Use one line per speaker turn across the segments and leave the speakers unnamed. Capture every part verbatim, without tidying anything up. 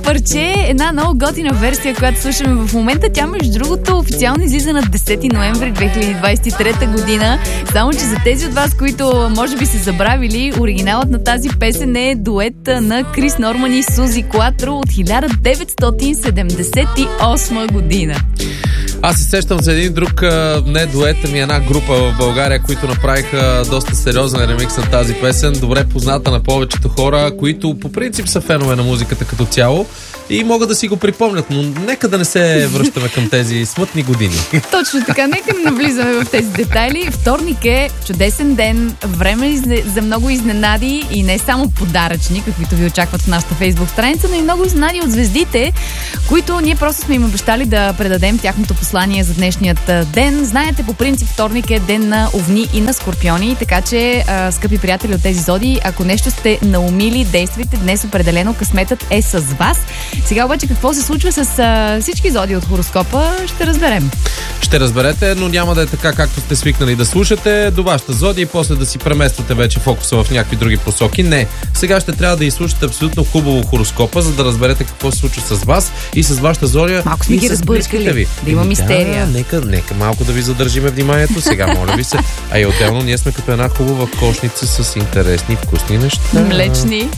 парче, една много готина версия, която слушаме в момента. Тя, между другото, официално излиза на десети ноември две хиляди двадесет и трета година. Само че за тези от вас, които може би се забравили, оригиналът на тази песен е дует на Крис Норман и Сузи Клатро от хиляда деветстотин седемдесет и осма година.
Аз се сещам за един друг, не дуета ми, една група в България, които направиха доста сериозен ремикс на тази песен, добре позната на повечето хора, които по принцип са фенове на музиката като цяло и могат да си го припомнят, но нека да не се връщаме към тези смътни години.
Точно така, нека не навлизаме в тези детайли. Вторник е чудесен ден, време за много изненади и не само подаръчни, каквито ви очакват в нашата Фейсбук страница, но и много изненади от звездите, които ние просто сме им обещали да предадем тяхното послание за днешният ден. Знаете, по принцип вторник е ден на овни и на скорпиони, така че, а, скъпи приятели от тези зодии, ако нещо сте наумили, действайте, днес определено късметът е с вас. Сега обаче какво се случва с а, всички зодии от хороскопа, ще разберем.
Ще разберете, но няма да е така, както сте свикнали да слушате до вашата зодия и после да си премествате вече фокуса в някакви други посоки. Не, сега ще трябва да изслушате абсолютно хубаво хороскопа, за да разберете какво се случва с вас и с вашата зодия.
Малко сме ги разбъркали, да има мистерия.
Да, нека, нека малко да ви задържиме вниманието. Сега, моля ви се. А и отделно ние сме като една хубава кошница с интересни, вкусни неща.
Млечни.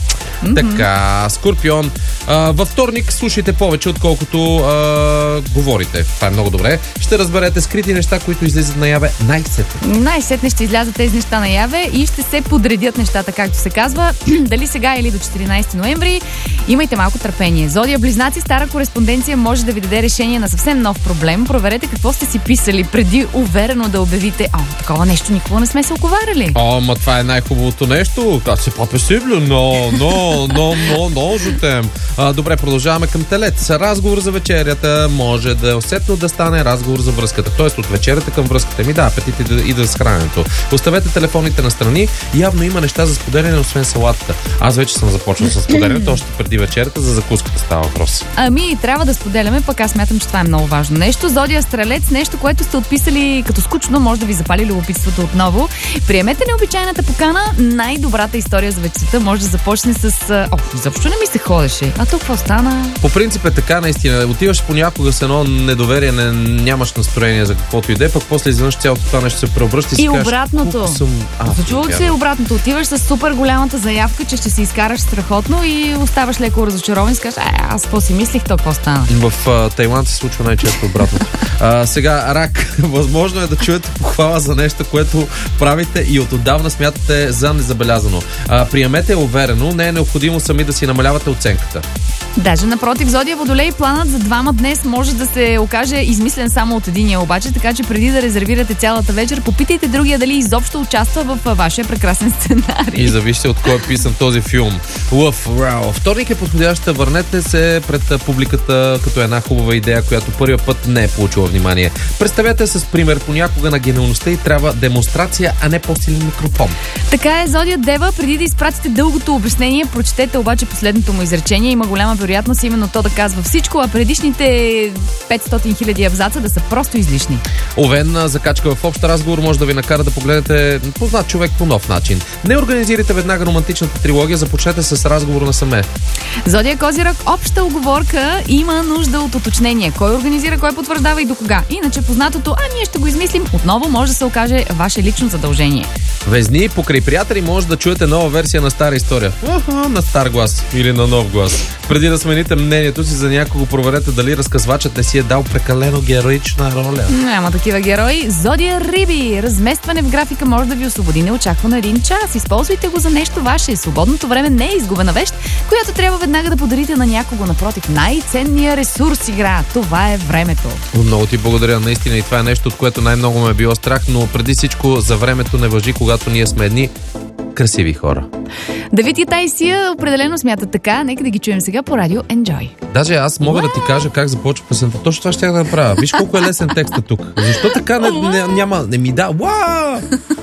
Така, Скорпион. А, във вторник слушайте повече, отколкото а, говорите. Това е много добре. Ще разберете скрити неща, които излизат наяве най-сетне.
Най-сетне ще излязат тези неща наяве и ще се подредят нещата, както се казва. Дали сега или до четиринадесети ноември. Имайте малко търпение. Зодия Близнаци, стара кореспонденция може да ви даде решение на съвсем нов проблем. Проверете какво сте си писали преди уверено да обявите: "О, такова нещо никога не сме се оговаряли."
О, ма това е най-хубавото нещо. Това се по-песибло, но, но, но, но, но, жутем. А, добре, продължаваме към Телец. Разговор за вечерята може да усетно да стане разговор за връзката. Тоест от вечерята към връзката. Ми да, апетит и да с храненето. Оставете телефоните настрани. Явно има неща за споделяне, освен салатата. Аз вече съм започнал с споделянето, още преди вечерята, за закуската става въпрос.
Ами, трябва да споделяме, пък аз смятам, че това е много важно нещо. Зодия Стрелец, нещо, което сте отписали като скучно, може да ви запали любопитството отново. Приемете необичайната покана. Най-добрата история за вечерта може да започне с: "О, изобщо не ми се ходеше. А то какво стана?"
По принцип е така, наистина. Отиваш понякога с едно недоверие, не, нямаш настроение за каквото и да е, пък после изведнъж цялото това нещо се преобръща и си
И
кажеш:
обратното.
Съм...
Случва се обратното. Отиваш с супер голямата заявка, че ще се изкараш страхотно и оставаш леко разочарован и си кажеш: "А, аз какво си мислих, то какво стана?"
В а, Тайланд се случва най-често обратното. А, сега, Рак, възможно е да чуете похвала за нещо, което правите и от отдавна смятате за незабелязано. А, приемете уверено, не е необходимо сами да си намалявате оценката.
Даже напротив, Зодия Водолей, планът за двама днес може да се окаже измислен само от единия обаче, така че преди да резервирате цялата вечер, попитайте другия дали изобщо участва в вашия прекрасен сценарий.
И зависи от кой е писан този филм. Лъв, рау. Вторник е подходяща. Върнете се пред публиката като една хубава идея, която първия път не е получила внимание. Представете с пример понякога на гениалността и трябва демонстрация, а не по-силен микрофон.
Така е, Зодия Дева, преди да изпратите дългото обяснение, прочетете обаче последното му изречение. Има голяма вероятност именно то да казва всичко, а предишните петстотин хиляди абзаца да са просто излишни.
Овен, закачка в общ разговор може да ви накара да погледнете познат човек по нов начин. Не организирайте веднага романтичната трилогия, започнете с разговор насаме.
Зодия Козирог, обща оговорка има нужда от уточнение. Кой организира, кой потвърждава и до кога. Иначе познатото, а ние ще го измислим, отново може да се окаже ваше лично задължение.
Везни, покрай приятели може да чуете нова версия на стара история. Аха, на стар глас или на нов глас. Преди да смените мнението си за някого, проверете дали разказвачът не си е дал прекалено героична роля.
Няма такива герои. Зодия Риби, разместване в графика може да ви освободи неочаквано един час. Използвайте го за нещо ваше. Свободното време не е изгубена вещ, която трябва веднага да подарите на някого. Напротив, най-ценният ресурс игра. Това е времето.
Много ти благодаря, наистина, и това е нещо, от което най-много ме е било страх, но преди всичко за времето не важи, когато ние сме едни красиви хора.
Давид и Тайсия определено смятат така. Нека да ги чуем сега по радио Enjoy.
Даже аз мога да ти кажа как започва песента. Точно това ще я да направя. Виж колко е лесен текстът тук. Защо така не, не, няма... Не ми да... Уау!